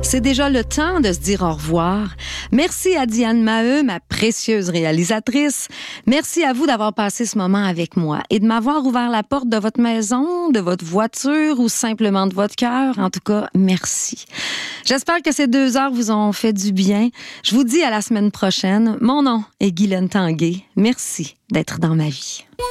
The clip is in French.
C'est déjà le temps de se dire au revoir. Merci à Diane Maheu, ma précieuse réalisatrice. Merci à vous d'avoir passé ce moment avec moi et de m'avoir ouvert la porte de votre maison, de votre voiture ou simplement de votre cœur. En tout cas, merci. J'espère que ces 2 heures vous ont fait du bien. Je vous dis à la semaine prochaine. Mon nom est Guylaine Tanguay. Merci d'être dans ma vie.